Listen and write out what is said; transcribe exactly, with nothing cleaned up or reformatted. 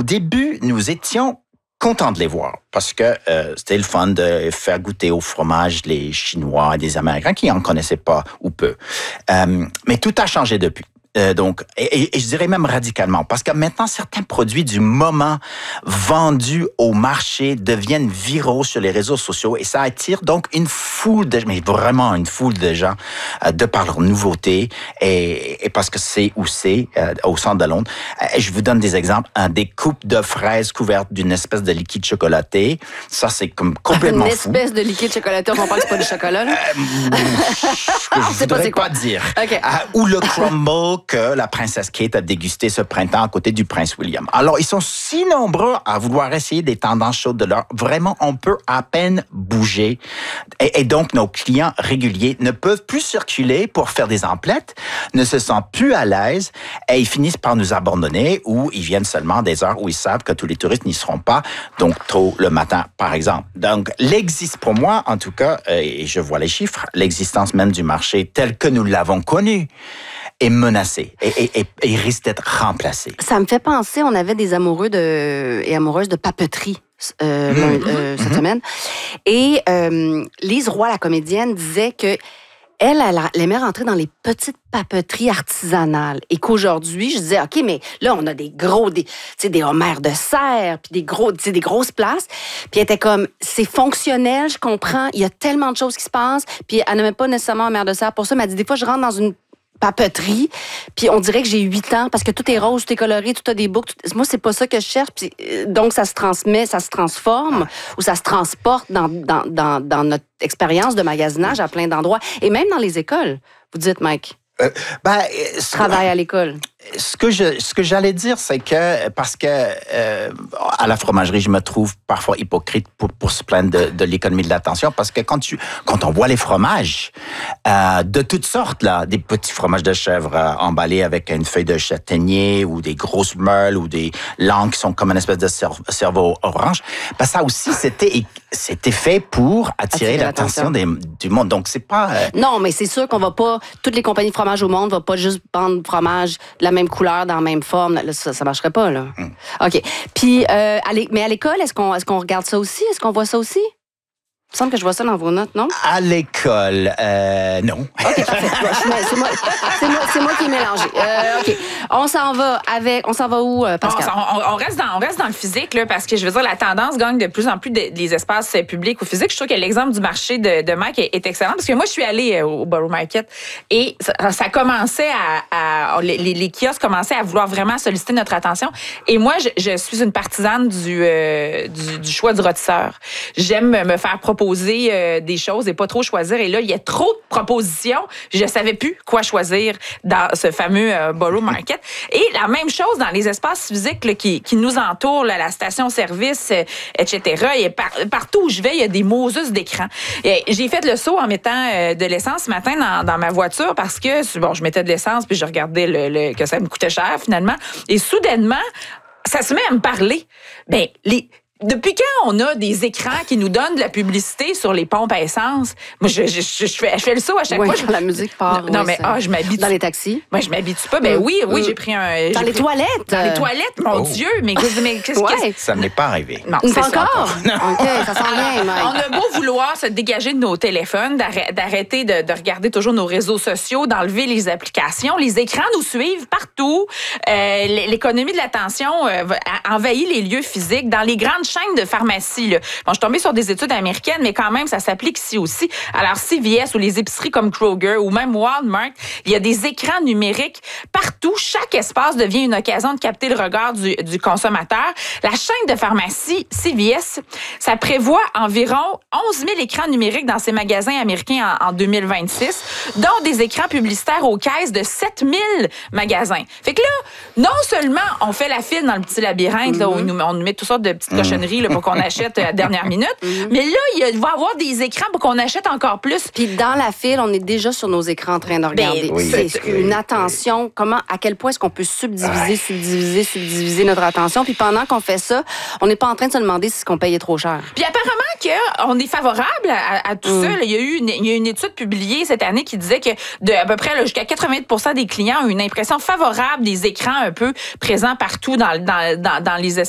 au début, nous étions contents de les voir parce que euh, c'était le fun de faire goûter au fromage les Chinois et des Américains qui en connaissaient pas ou peu. Euh, mais tout a changé depuis. Euh, donc, et, et je dirais même radicalement, parce que maintenant, certains produits du moment vendus au marché deviennent viraux sur les réseaux sociaux et ça attire donc une foule de, mais vraiment une foule de gens euh, de par leur nouveauté et, et parce que c'est où c'est, euh, au centre de Londres. Et je vous donne des exemples. Hein, des coupes de fraises couvertes d'une espèce de liquide chocolaté. Ça, c'est comme complètement une fou. Une espèce de liquide chocolaté, on comprend que c'est pas du chocolat, là? Euh, je ne voudrais pas, pas dire. Okay. Euh, ou le crumble que la princesse Kate a dégusté ce printemps à côté du prince William. Alors, ils sont si nombreux à vouloir essayer des tendances chaudes de l'heure. Vraiment, on peut à peine bouger. Et, et donc, nos clients réguliers ne peuvent plus circuler pour faire des emplettes, ne se sentent plus à l'aise et ils finissent par nous abandonner ou ils viennent seulement des heures où ils savent que tous les touristes n'y seront pas, donc tôt le matin, par exemple. Donc, l'existe pour moi, en tout cas, et je vois les chiffres, l'existence même du marché tel que nous l'avons connu est menacé et, et, et, et risque d'être remplacé. Ça me fait penser, on avait des amoureux de, et amoureuses de papeterie euh, mmh. euh, cette mmh. semaine. Et euh, Lise Roy, la comédienne, disait que elle, elle, elle aimait rentrer dans les petites papeteries artisanales. Et qu'aujourd'hui, je disais, OK, mais là, on a des gros, des, tu sais, des homères de serre, puis des gros, tu sais, des grosses places. Puis elle était comme, c'est fonctionnel, je comprends, il y a tellement de choses qui se passent. Puis elle n'aimait pas nécessairement homère de serre pour ça, mais elle dit, des fois, je rentre dans une papeterie, puis on dirait que j'ai huit ans parce que tout est rose, tout est coloré, tout a des boucles. Tout... Moi, c'est pas ça que je cherche. Puis, donc, ça se transmet, ça se transforme ou ça se transporte dans, dans, dans, dans notre expérience de magasinage à plein d'endroits. Et même dans les écoles, vous dites, Mike. Euh, ben, je travaille à l'école. Ce que je, ce que j'allais dire, c'est que parce que euh, à la fromagerie, je me trouve parfois hypocrite pour, pour se plaindre de, de l'économie de l'attention, parce que quand tu, quand on voit les fromages euh, de toutes sortes là, des petits fromages de chèvre euh, emballés avec une feuille de châtaignier ou des grosses meules ou des langues qui sont comme une espèce de cerveau, cerveau orange, ben ça aussi c'était, c'était fait pour attirer, attirer l'attention des, du monde. Donc c'est pas. Euh... Non, mais c'est sûr qu'on va pas. Toutes les compagnies de fromage au monde vont pas juste vendre fromage la même couleur, dans la même forme. Là, ça, ça marcherait pas, là. Mm. OK. Puis, euh, mais à l'école, est-ce qu'on, est-ce qu'on regarde ça aussi? Est-ce qu'on voit ça aussi? Il me semble que je vois ça dans vos notes, non? À l'école, euh, non. OK, parfait. c'est, moi, c'est, moi, c'est moi qui ai mélangé. Euh, OK. On s'en va avec... On s'en va où, Pascal? On, on, on, reste dans, on reste dans le physique, là, parce que, je veux dire, la tendance gagne de plus en plus des de, espaces publics ou physiques. Je trouve que l'exemple du marché de, de Mike est, est excellent, parce que moi, je suis allée au Borough Market et ça, ça commençait à... à les, les kiosques commençaient à vouloir vraiment solliciter notre attention. Et moi, je, je suis une partisane du, euh, du, du choix du rôtisseur. J'aime me faire proposer Poser euh, des choses et pas trop choisir. Et là, il y a trop de propositions. Je savais plus quoi choisir dans ce fameux euh, Borough Market. Et la même chose dans les espaces physiques là, qui, qui nous entourent, là, la station-service, euh, et cetera. Et par, partout où je vais, il y a des Moses d'écran. Et j'ai fait le saut en mettant euh, de l'essence ce matin dans, dans ma voiture parce que, bon, je mettais de l'essence puis je regardais le, le, que ça me coûtait cher finalement. Et soudainement, ça se met à me parler. Ben, les... Depuis quand on a des écrans qui nous donnent de la publicité sur les pompes à essence? Moi, je, je, je, je, fais, je fais le saut à chaque oui, fois. Je... La musique part. Non, non oui, mais ah, je m'habitue. Dans les taxis? Moi, je m'habitue pas. Ben oui, oui, mmh. j'ai pris un... Dans j'ai les pris... toilettes? Dans les toilettes, mon oh. Dieu! Mais, mais qu'est-ce ouais. que... Ça ne m'est pas arrivé. Non, c'est pas encore? OK, ça sent bien, Mike. On a beau vouloir se dégager de nos téléphones, d'arrêter de, de regarder toujours nos réseaux sociaux, d'enlever les applications. Les écrans nous suivent partout. Euh, l'économie de l'attention euh, envahit les lieux physiques. Dans les grandes chaînes de pharmacie, là. Bon, je suis tombée sur des études américaines, mais quand même, ça s'applique ici aussi. Alors, C V S ou les épiceries comme Kroger ou même Walmart, il y a des écrans numériques partout. Chaque espace devient une occasion de capter le regard du, du consommateur. La chaîne de pharmacie C V S, ça prévoit environ onze mille écrans numériques dans ses magasins américains en, en deux mille vingt-six, dont des écrans publicitaires aux caisses de sept mille magasins. Fait que là, non seulement on fait la file dans le petit labyrinthe, mm-hmm. là, où nous, on nous met toutes sortes de petites cochonneries là, pour qu'on achète à la dernière minute, mm-hmm. mais là, il va y avoir des écrans pour qu'on achète encore plus. Puis dans la file, on est déjà sur nos écrans en train de regarder. Ben, oui, c'est oui, une oui, attention, oui. comment, à quel point est-ce qu'on peut subdiviser, ouais. subdiviser, subdiviser notre attention. Puis pendant qu'on fait ça, on n'est pas en train de se demander si ce qu'on paye est trop cher. Puis apparemment qu'on est favorable à, à tout mm. ça. Là. Il y a eu une, il y a une étude publiée cette année qui disait que de à peu près là, jusqu'à quatre-vingt pour cent des clients ont une impression favorable des écrans un peu présents partout dans, dans, dans, dans les espaces